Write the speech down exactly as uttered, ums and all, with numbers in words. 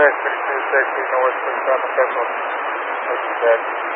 contact six two six, north, please contact on. That's that.